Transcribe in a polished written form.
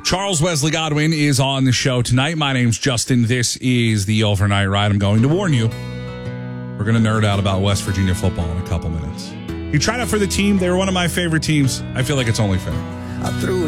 Charles Wesley Godwin is on the show tonight. My name's Justin. This is the Overnight Ride. I'm going to warn you, we're going to nerd out about West Virginia football in a couple minutes. You tried out for the team. They were one of my favorite teams. I feel like it's only fair. I threw